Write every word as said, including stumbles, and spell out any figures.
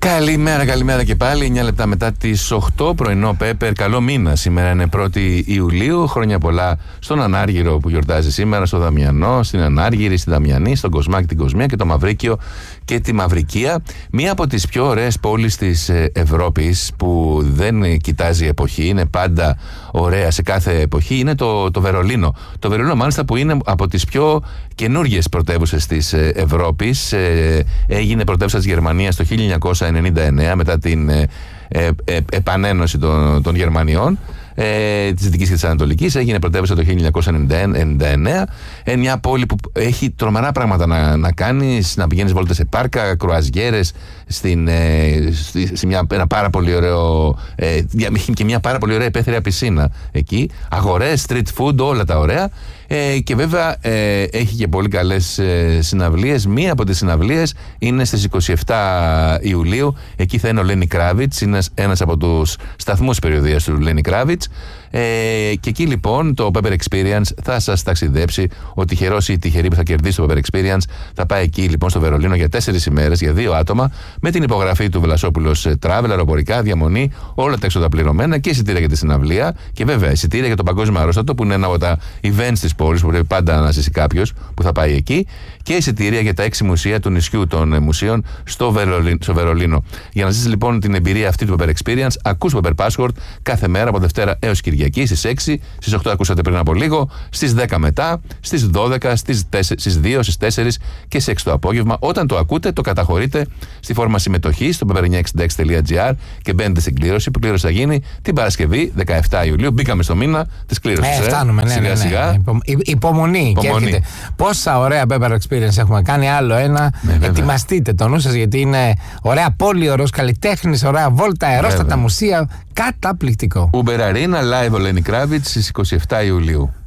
Καλημέρα, καλημέρα και πάλι. εννιά λεπτά μετά τις οκτώ, πρωινό Πέπερ. Καλό μήνα. Σήμερα είναι πρώτη Ιουλίου. Χρόνια πολλά στον Ανάργυρο που γιορτάζει σήμερα, στο Δαμιανό, στην Ανάργυρη, στη Δαμιανή, στον Κοσμά και την Κοσμία και το Μαυρίκιο και τη Μαυρικία. Μία από τις πιο ωραίες πόλεις της Ευρώπης που δεν κοιτάζει εποχή, είναι πάντα ωραία σε κάθε εποχή, είναι το, το Βερολίνο. Το Βερολίνο, μάλιστα, που είναι από τις πιο καινούργιες πρωτεύουσες της Ευρώπης. Ε, έγινε πρωτεύουσα της Γερμανίας το χίλια εννιακόσια ενενήντα εννέα μετά την ε, ε, ε, επανένωση των, των Γερμανιών, ε, της Δυτικής και της Ανατολικής. Έγινε πρωτεύουσα το χίλια εννιακόσια ενενήντα εννέα. Ε, μια πόλη που έχει τρομερά πράγματα να, να κάνεις, να πηγαίνεις βόλτες σε πάρκα, κρουαζιέρες, στην, ε, στη, σε μια, ένα πάρα πολύ ωραίο, ε, και μια πάρα πολύ ωραία υπαίθρια πισίνα εκεί, αγορές, street food, όλα τα ωραία. Ε, και βέβαια ε, έχει και πολύ καλές ε, συναυλίες. Μία από τις συναυλίες είναι στις είκοσι επτά Ιουλίου. Εκεί θα είναι ο Λένι Κράβιτς, είναι ένας από τους σταθμούς περιοδίας του Λένι Κράβιτς. Ε, και εκεί λοιπόν το Pepper Experience θα σας ταξιδέψει. Ο τυχερός ή η τυχερή που θα κερδίσει το Pepper Experience θα πάει εκεί λοιπόν στο Βερολίνο για τέσσερις ημέρες, για δύο άτομα, με την υπογραφή του Βλασόπουλος Travel, αεροπορικά, διαμονή, όλα τα έξοδα πληρωμένα και εισιτήρια για τη συναυλία. Και βέβαια εισιτήρια για το Παγκόσμιο Αρρώστατο, που είναι ένα από τα events της πόλης που πρέπει πάντα να ζήσει κάποιος που θα πάει εκεί. Και εισιτήρια για τα έξι μουσεία του νησιού των μουσείων στο Βερολίνο. Στο Βερολίνο. Για να ζήσεις λοιπόν την εμπειρία αυτή του Pepper Experience, ακούς Pepper Passport κάθε μέρα από Δευτέρα έως Κυριακή στις έξι, στις οκτώ ακούσατε πριν από λίγο, στις δέκα μετά, στις δώδεκα, στις τέσσερα, στις δύο, στις τέσσερα και στις έξι το απόγευμα. Όταν το ακούτε, το καταχωρείτε στη φόρμα συμμετοχής στο πέπερ εννιακόσια εξήντα έξι τελεία τζι άρ και μπαίνετε στην κλήρωση, που κλήρωση θα γίνει την Παρασκευή δεκαεπτά Ιουλίου. Μπήκαμε στο μήνα της κλήρωσης. Ε, φτάνουμε, ναι, σιγά, ναι, ναι. σιγά. Υπο, υ, υπομονή. υπομονή. Και πόσα ωραία Pepper Experience έχουμε κάνει. Άλλο ένα. Ναι, ετοιμαστείτε το νου σας, γιατί είναι ωραία πόλη, ωραίος καλλιτέχνης, ωραία βόλτα, αερόστατα, μουσεία. Καταπληκτικό. Uber Arena, live ο Lenny Kravitz στις είκοσι επτά Ιουλίου.